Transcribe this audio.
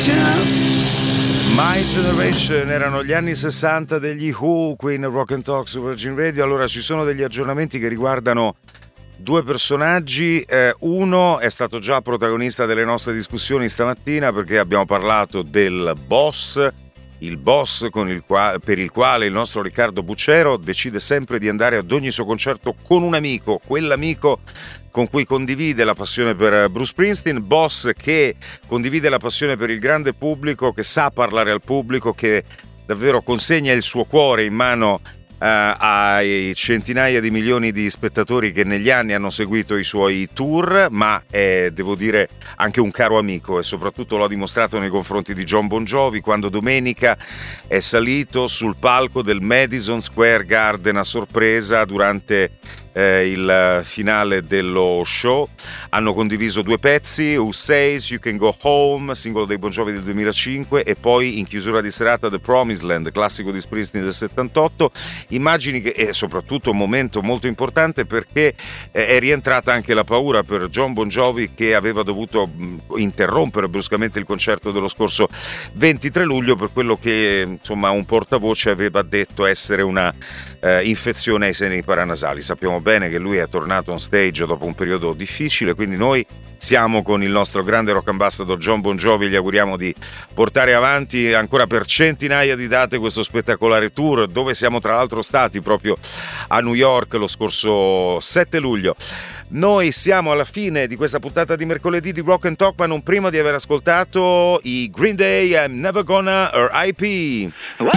My Generation erano gli anni 60 degli Who, qui in Rock and Talk su Virgin Radio. Allora ci sono degli aggiornamenti che riguardano due personaggi. Uno è stato già protagonista delle nostre discussioni stamattina, perché abbiamo parlato del boss, il boss per il quale il nostro Riccardo Bucero decide sempre di andare ad ogni suo concerto con un amico, quell'amico con cui condivide la passione per Bruce Springsteen, boss che condivide la passione per il grande pubblico, che sa parlare al pubblico, che davvero consegna il suo cuore in mano ai centinaia di milioni di spettatori che negli anni hanno seguito i suoi tour, ma è, devo dire, anche un caro amico, e soprattutto lo ha dimostrato nei confronti di Jon Bon Jovi, quando domenica è salito sul palco del Madison Square Garden a sorpresa durante il finale dello show. Hanno condiviso due pezzi, Who Says You Can Go Home, singolo dei Bon Jovi del 2005, e poi in chiusura di serata The Promised Land, classico di Springsteen del 78. Immagini che è soprattutto un momento molto importante, perché è rientrata anche la paura per Jon Bon Jovi, che aveva dovuto interrompere bruscamente il concerto dello scorso 23 luglio per quello che, insomma, un portavoce aveva detto essere una infezione ai seni paranasali. Sappiamo bene che lui è tornato on stage dopo un periodo difficile, quindi noi siamo con il nostro grande rock ambassador Jon Bon Jovi, gli auguriamo di portare avanti ancora per centinaia di date questo spettacolare tour, dove siamo tra l'altro stati proprio a New York lo scorso 7 luglio. Noi siamo alla fine di questa puntata di mercoledì di Rock and Talk, ma non prima di aver ascoltato i Green Day, I'm Never Gonna RIP.